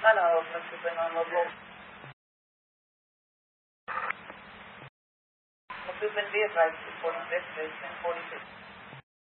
Hello, Mr. Honorable. Mr. Be advised, reporting this is 1046.